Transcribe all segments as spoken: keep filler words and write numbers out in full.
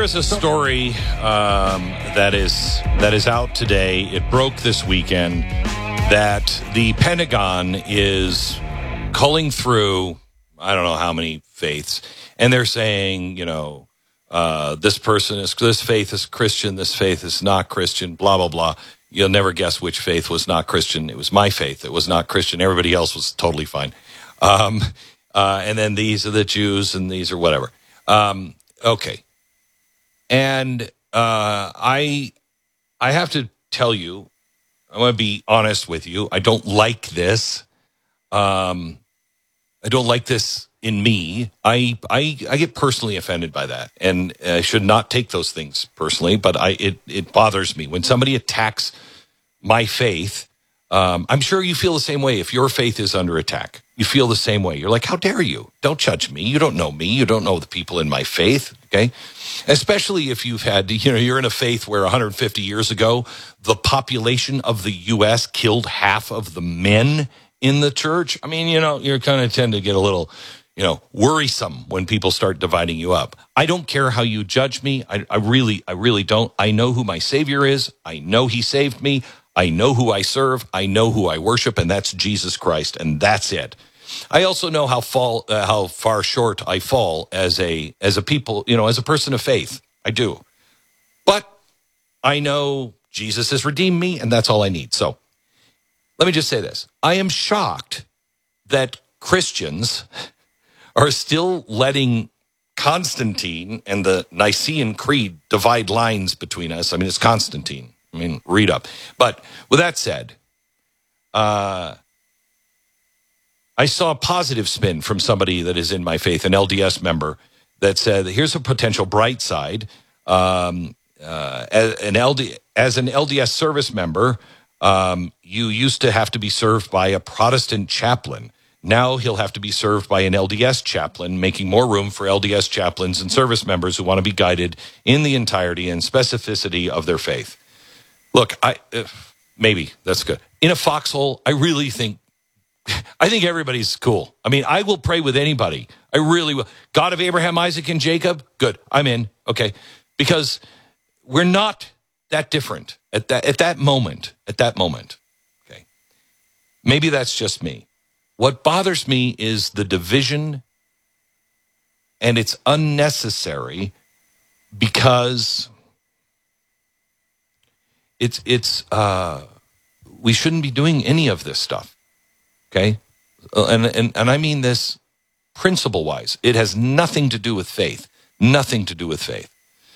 is a story um, that is that is out today. It broke this weekend that the Pentagon is culling through, I don't know how many faiths, and they're saying, you know, uh, this person is, this faith is Christian, this faith is not Christian, blah, blah, blah. You'll never guess which faith was not Christian. It was my faith. It was not Christian. Everybody else was totally fine. Um, uh, and then these are the Jews, and these are whatever. Um, okay. And uh, I, I have to tell you, I'm going to be honest with you. I don't like this. Um, I don't like this in me. I, I, I get personally offended by that, and I should not take those things personally. But I, it, it bothers me when somebody attacks my faith. Um, I'm sure you feel the same way. If your faith is under attack, you feel the same way. You're like, how dare you? Don't judge me. You don't know me. You don't know the people in my faith. Okay. Especially if you've had, you know, you're in a faith where one hundred fifty years ago, the population of the U S killed half of the men in the church. I mean, you know, you're kind of tend to get a little, you know, worrisome when people start dividing you up. I don't care how you judge me. I, I really, I really don't. I know who my Savior is. I know he saved me. I know who I serve. I know who I worship, and that's Jesus Christ, and that's it. I also know how fall, uh, how far short I fall as a as a people, you know, as a person of faith. I do, but I know Jesus has redeemed me, and that's all I need. So, let me just say this: I am shocked that Christians are still letting Constantine and the Nicene Creed divide lines between us. I mean, it's Constantine. I mean, read up. But with that said, uh, I saw a positive spin from somebody that is in my faith, an L D S member, that said, here's a potential bright side. Um, uh, as, an L D, as an L D S service member, um, you used to have to be served by a Protestant chaplain. Now he'll have to be served by an L D S chaplain, making more room for L D S chaplains and service members who want to be guided in the entirety and specificity of their faith. Look, I uh, maybe that's good. In a foxhole, I really think, I think everybody's cool. I mean, I will pray with anybody. I really will. God of Abraham, Isaac, and Jacob, good. I'm in. Okay, because we're not that different at that at that moment. At that moment, okay. Maybe that's just me. What bothers me is the division, and it's unnecessary because it's it's uh, we shouldn't be doing any of this stuff, okay? And and and I mean this principle-wise. It has nothing to do with faith. Nothing to do with faith.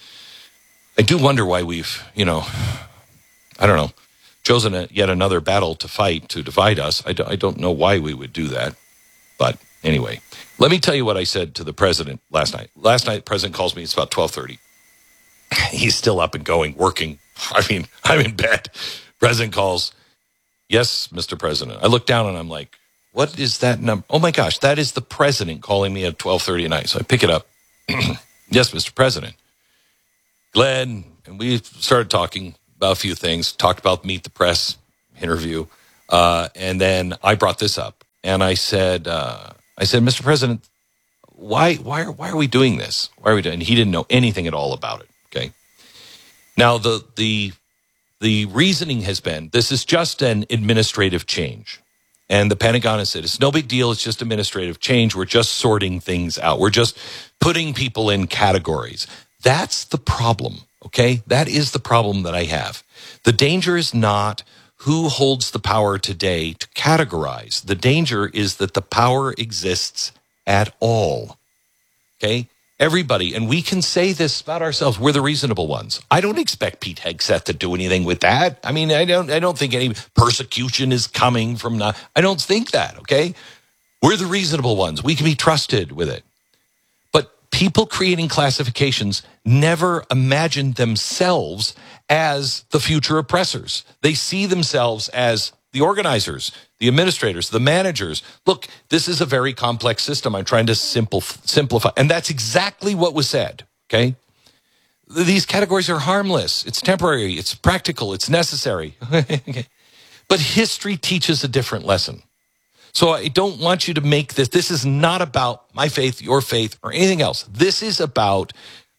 I do wonder why we've, you know, I don't know, chosen a, yet another battle to fight to divide us. I, do, I don't know why we would do that. But anyway, let me tell you what I said to the president last night. Last night, the president calls me. It's about twelve thirty. He's still up and going, working. I mean, I'm in bed. President calls. Yes, Mister President. I look down and I'm like, what is that number? Oh, my gosh, that is the president calling me at twelve thirty at night. So I pick it up. Yes, Mister President. Glenn, and we started talking about a few things, talked about Meet the Press interview, uh, and then I brought this up. And I said, uh, I said, Mister President, why, why, are, why are we doing this? Why are we doing? And he didn't know anything at all about it. Okay. Now the the the reasoning has been this is just an administrative change, and the Pentagon has said it's no big deal. It's just administrative change. We're just sorting things out. We're just putting people in categories. That's the problem. Okay, that is the problem that I have. The danger is not who holds the power today to categorize. The danger is that the power exists at all. Okay. Everybody, and we can say this about ourselves, we're the reasonable ones. I don't expect Pete Hegseth to do anything with that. I mean, I don't I don't think any persecution is coming from not, I don't think that, okay? We're the reasonable ones. We can be trusted with it. But people creating classifications never imagined themselves as the future oppressors. They see themselves as the organizers, the administrators, the managers. Look, this is a very complex system. I'm trying to simple, simplify. And that's exactly what was said, okay? These categories are harmless. It's temporary. It's practical. It's necessary. Okay. But history teaches a different lesson. So I don't want you to make this. This is not about my faith, your faith, or anything else. This is about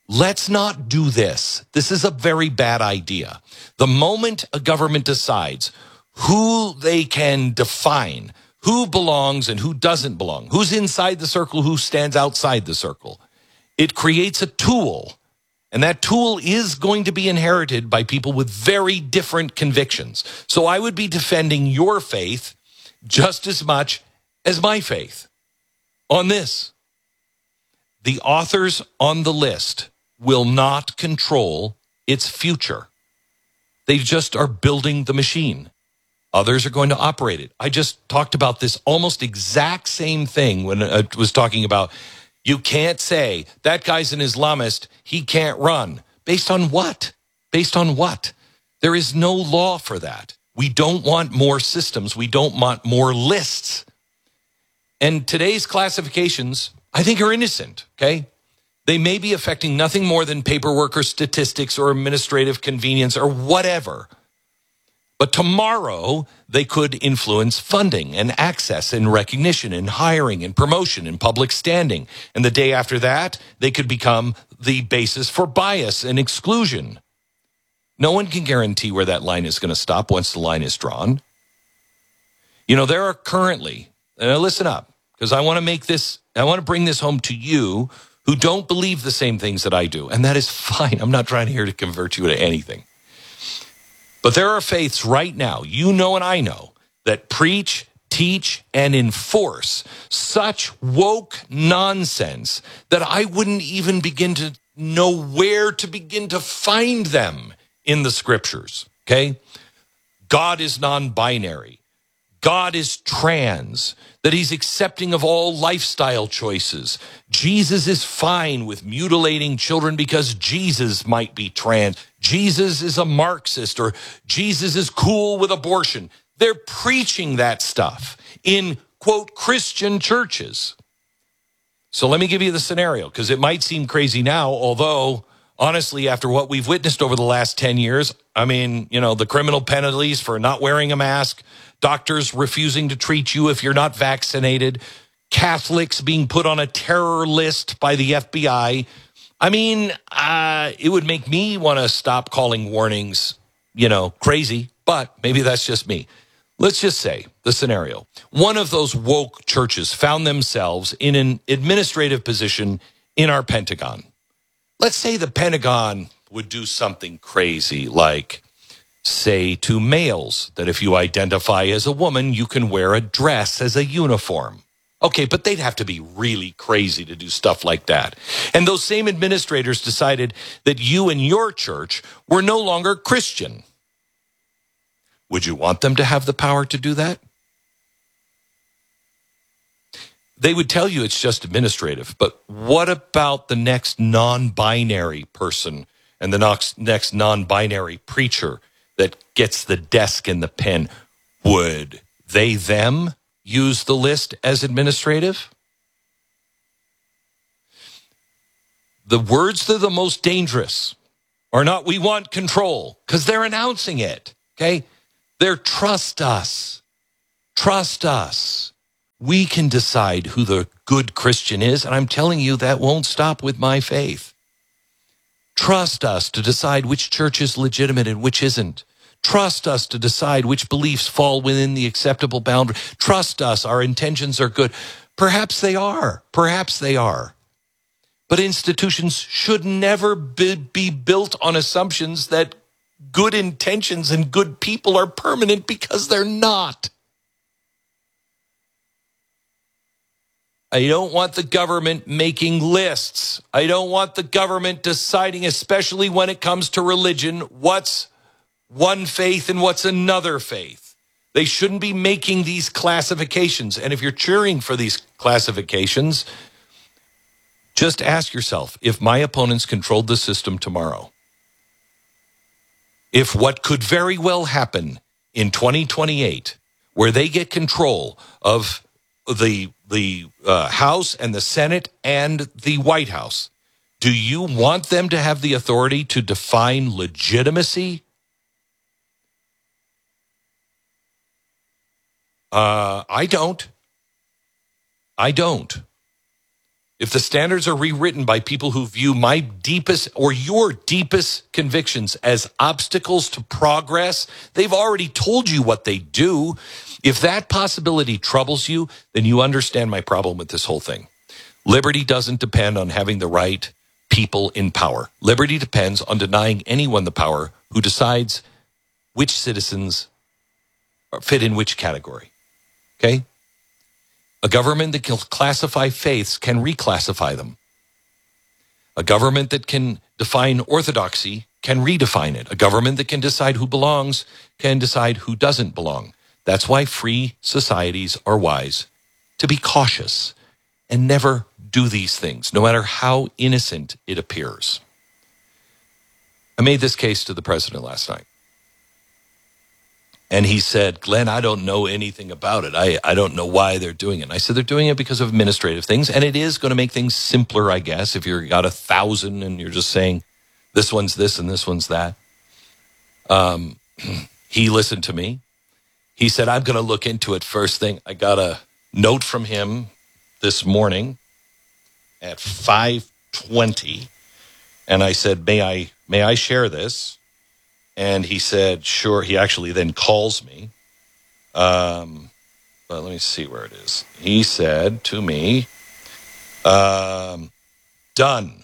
let's not do this. This is a very bad idea. The moment a government decides who they can define, who belongs and who doesn't belong, who's inside the circle, who stands outside the circle, it creates a tool. And that tool is going to be inherited by people with very different convictions. So I would be defending your faith just as much as my faith on this. The authors on the list will not control its future. They just are building the machine. Others are going to operate it. I just talked about this almost exact same thing when I was talking about you can't say that guy's an Islamist, he can't run. Based on what? Based on what? There is no law for that. We don't want more systems. We don't want more lists. And today's classifications, I think, are innocent, okay? They may be affecting nothing more than paperwork or statistics or administrative convenience or whatever. But tomorrow, they could influence funding and access and recognition and hiring and promotion and public standing. And the day after that, they could become the basis for bias and exclusion. No one can guarantee where that line is going to stop once the line is drawn. You know, there are currently, and listen up, because I want to make this, I want to bring this home to you who don't believe the same things that I do. And that is fine. I'm not trying here to convert you to anything. But there are faiths right now, you know and I know, that preach, teach, and enforce such woke nonsense that I wouldn't even begin to know where to begin to find them in the scriptures, okay? God is non-binary. God is trans, that he's accepting of all lifestyle choices. Jesus is fine with mutilating children because Jesus might be trans. Jesus is a Marxist, or Jesus is cool with abortion. They're preaching that stuff in, quote, Christian churches. So let me give you the scenario, because it might seem crazy now, although, honestly, after what we've witnessed over the last ten years, I mean, you know, the criminal penalties for not wearing a mask, doctors refusing to treat you if you're not vaccinated, Catholics being put on a terror list by the F B I. I mean, uh, it would make me want to stop calling warnings, you know, crazy, but maybe that's just me. Let's just say the scenario. One of those woke churches found themselves in an administrative position in our Pentagon. Let's say the Pentagon would do something crazy like say to males that if you identify as a woman, you can wear a dress as a uniform. Okay, but they'd have to be really crazy to do stuff like that. And those same administrators decided that you and your church were no longer Christian. Would you want them to have the power to do that? They would tell you it's just administrative, but what about the next non-binary person and the next, next non-binary preacher that gets the desk and the pen? Would they, them, use the list as administrative? The words that are the most dangerous are not, we want control, because they're announcing it, okay? They're trust us. Trust us. We can decide who the good Christian is, and I'm telling you that won't stop with my faith. Trust us to decide which church is legitimate and which isn't. Trust us to decide which beliefs fall within the acceptable boundary. Trust us, our intentions are good. Perhaps they are. Perhaps they are. But institutions should never be, be built on assumptions that good intentions and good people are permanent, because they're not. I don't want the government making lists. I don't want the government deciding, especially when it comes to religion, what's one faith and what's another faith. They shouldn't be making these classifications. And if you're cheering for these classifications, just ask yourself, if my opponents controlled the system tomorrow, if what could very well happen in twenty twenty-eight, where they get control of the the uh, House and the Senate and the White House, do you want them to have the authority to define legitimacy? Uh, I don't. I don't. if the standards are rewritten by people who view my deepest or your deepest convictions as obstacles to progress, they've already told you what they do. If that possibility troubles you, then you understand my problem with this whole thing. Liberty doesn't depend on having the right people in power. Liberty depends on denying anyone the power who decides which citizens fit in which category. Okay? A government that can classify faiths can reclassify them. A government that can define orthodoxy can redefine it. A government that can decide who belongs can decide who doesn't belong. That's why free societies are wise to be cautious and never do these things, no matter how innocent it appears. I made this case to the president last night. And he said, Glenn, I don't know anything about it. I, I don't know why they're doing it. And I said, they're doing it because of administrative things. And it is going to make things simpler, I guess, if you've got a thousand and you're just saying, this one's this and this one's that. Um, he listened to me. He said, I'm going to look into it first thing. I got a note from him this morning at five twenty. And I said, may I, may I share this? And he said, sure. He actually then calls me. Um, but let me see where it is. He said to me, um, done.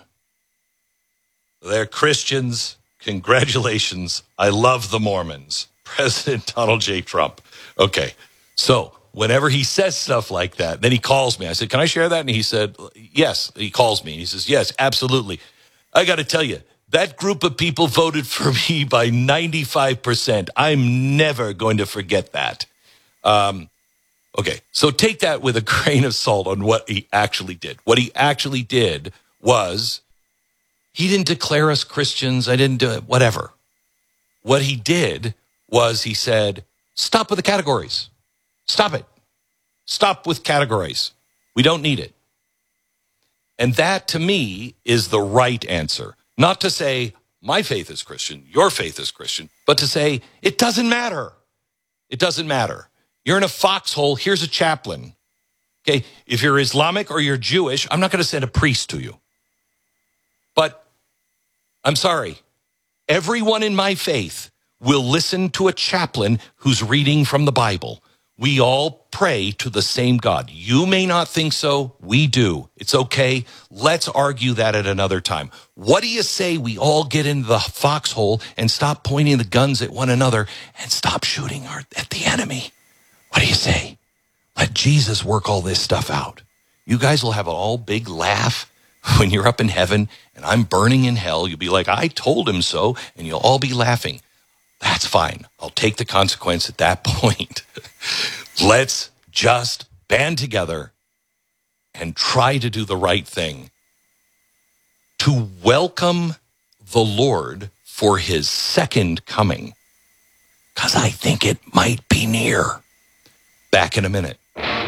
They're Christians. Congratulations. I love the Mormons. President Donald J. Trump. Okay. So whenever he says stuff like that, then he calls me. I said, can I share that? And he said, yes. He calls me. He says, yes, absolutely. I got to tell you, that group of people voted for me by ninety-five percent. I'm never going to forget that. Um, okay, so take that with a grain of salt on what he actually did. What he actually did was he didn't declare us Christians. I didn't do it, whatever. What he did was he said, stop with the categories. Stop it. Stop with categories. We don't need it. And that, to me, is the right answer. Not to say, my faith is Christian, your faith is Christian, but to say, it doesn't matter. It doesn't matter. You're in a foxhole, here's a chaplain. Okay, if you're Islamic or you're Jewish, I'm not going to send a priest to you. But I'm sorry, everyone in my faith will listen to a chaplain who's reading from the Bible. We all pray to the same God. You may not think so. We do. It's okay. Let's argue that at another time. What do you say we all get into the foxhole and stop pointing the guns at one another and stop shooting our, at the enemy? What do you say? Let Jesus work all this stuff out. You guys will have an all big laugh when you're up in heaven and I'm burning in hell. You'll be like, I told him so, and you'll all be laughing. That's fine. I'll take the consequence at that point. Let's just band together and try to do the right thing to welcome the Lord for his second coming, because I think it might be near. Back in a minute.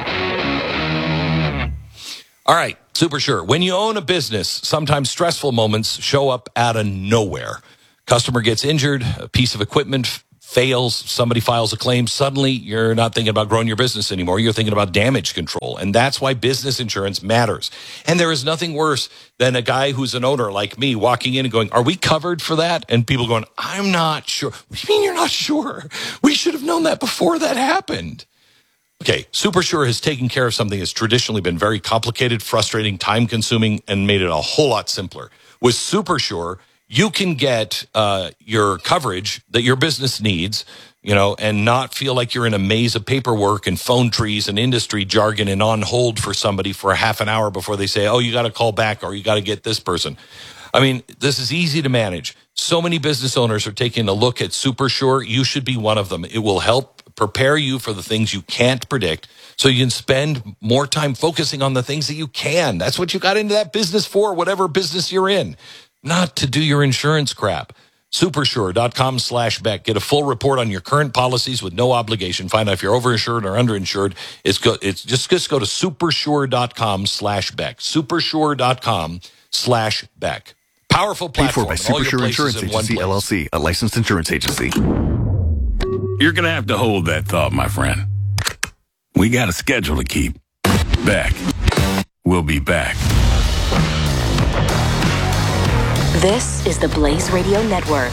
All right, super sure. When you own a business, sometimes stressful moments show up out of nowhere. Customer gets injured, a piece of equipment f- fails, somebody files a claim. Suddenly, you're not thinking about growing your business anymore. You're thinking about damage control. And that's why business insurance matters. And there is nothing worse than a guy who's an owner like me walking in and going, are we covered for that? And people going, I'm not sure. What do you mean you're not sure? We should have known that before that happened. Okay, SuperSure has taken care of something that's traditionally been very complicated, frustrating, time-consuming, and made it a whole lot simpler. With SuperSure, you can get uh, your coverage that your business needs, you know, and not feel like you're in a maze of paperwork and phone trees and industry jargon and on hold for somebody for a half an hour before they say, oh, you got to call back or you got to get this person. I mean, this is easy to manage. So many business owners are taking a look at SuperSure. You should be one of them. It will help prepare you for the things you can't predict so you can spend more time focusing on the things that you can. That's what you got into that business for, whatever business you're in. Not to do your insurance crap. Supersure.com slash Beck. Get a full report on your current policies with no obligation. Find out if you're overinsured or underinsured. It's go, it's just, just go to supersure.com slash Beck. Supersure.com slash Beck. Powerful platform. Paid for by Supersure Insurance Agency, L L C, a licensed insurance agency. You're going to have to hold that thought, my friend. We got a schedule to keep. Beck. We'll be back. This is the Blaze Radio Network.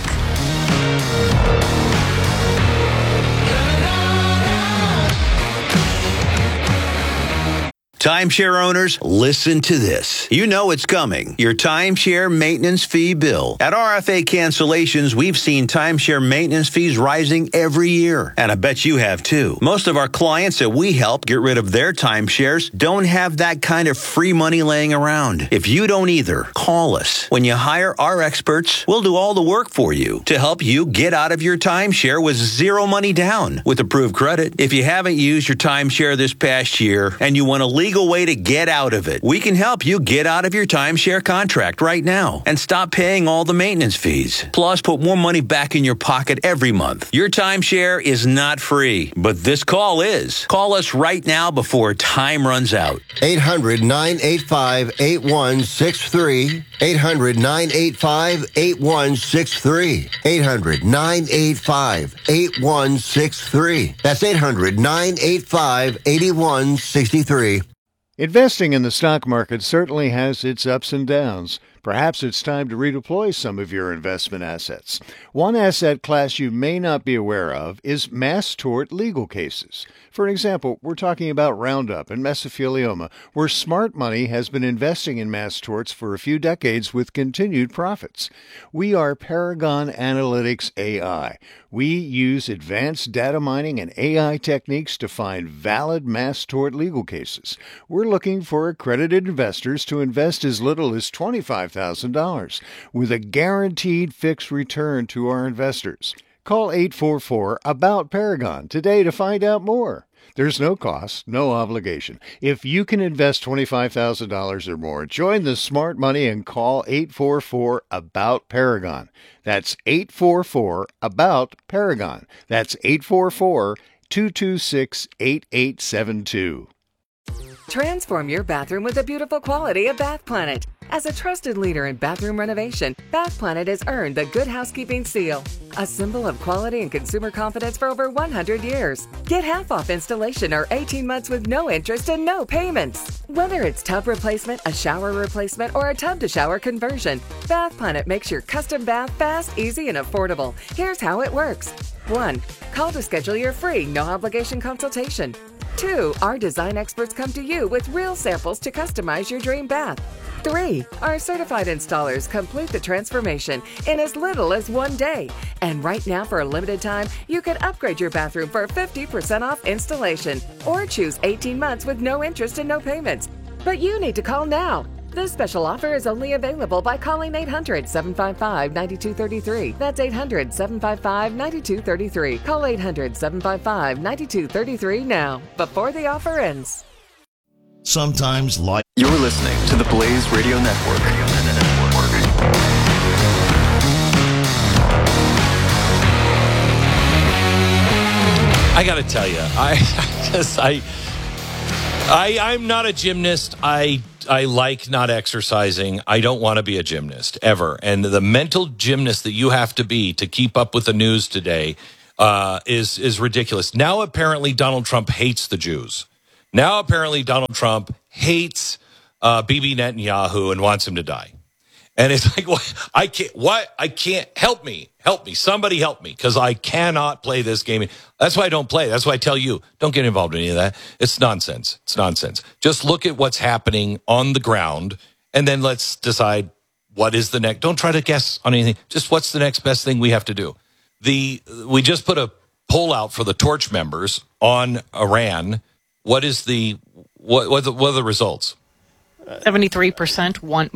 Timeshare owners, listen to this. You know it's coming. Your timeshare maintenance fee bill. At R F A Cancellations, we've seen timeshare maintenance fees rising every year. And I bet you have too. Most of our clients that we help get rid of their timeshares don't have that kind of free money laying around. If you don't either, call us. When you hire our experts, we'll do all the work for you to help you get out of your timeshare with zero money down with approved credit. If you haven't used your timeshare this past year and you want a legal way to get out of it, we can help you get out of your timeshare contract right now and stop paying all the maintenance fees. Plus, put more money back in your pocket every month. Your timeshare is not free, but this call is. Call us right now before time runs out. eight hundred, nine eight five, eight one six three. eight hundred, nine eight five, eight one six three. eight hundred, nine eight five, eight one six three. That's eight hundred, nine eight five, eight one six three. Investing in the stock market certainly has its ups and downs. Perhaps it's time to redeploy some of your investment assets. One asset class you may not be aware of is mass tort legal cases. For example, we're talking about Roundup and mesothelioma, where smart money has been investing in mass torts for a few decades with continued profits. We are Paragon Analytics A I. We use advanced data mining and A I techniques to find valid mass tort legal cases. We're looking for accredited investors to invest as little as twenty-five thousand dollars with a guaranteed fixed return to our investors. Call eight four four, A B O U T, Paragon today to find out more. There's no cost, no obligation. If you can invest twenty-five thousand dollars or more, join the smart money and call eight four four, A B O U T, Paragon. That's eight four four, A B O U T, Paragon. That's eight four four, two two six, eight eight seven two. Transform your bathroom with the beautiful quality of Bath Planet. As a trusted leader in bathroom renovation, Bath Planet has earned the Good Housekeeping seal, a symbol of quality and consumer confidence for over one hundred years. Get half off installation or eighteen months with no interest and no payments. Whether it's tub replacement, a shower replacement, or a tub-to-shower conversion, Bath Planet makes your custom bath fast, easy, and affordable. Here's how it works. one. Call to schedule your free, no-obligation consultation. two. Our design experts come to you with real samples to customize your dream bath. three. Our certified installers complete the transformation in as little as one day. And right now, for a limited time, you can upgrade your bathroom for fifty percent off installation or choose eighteen months with no interest and no payments. But you need to call now. This special offer is only available by calling eight hundred, seven five five, nine two three three. That's eight hundred, seven five five, nine two three three. Call eight hundred, seven five five, nine two three three now, before the offer ends. Sometimes life. You're listening to the Blaze Radio Network. I got to tell you, I, I just I, I I'm not a gymnast. I I like not exercising. I don't want to be a gymnast ever. And the mental gymnast that you have to be to keep up with the news today uh, is is ridiculous. Now apparently Donald Trump hates the Jews. Now apparently Donald Trump hates uh, Bibi Netanyahu and wants him to die. And it's like, what? I can't, what? I can't, help me, help me, somebody help me, because I cannot play this game. That's why I don't play. That's why I tell you, don't get involved in any of that. It's nonsense. It's nonsense. Just look at what's happening on the ground, and then let's decide what is the next. Don't try to guess on anything. Just what's the next best thing we have to do. The We just put a poll out for the Torch members on Iran. What is the, what, what, are the, what are the results? seventy-three percent want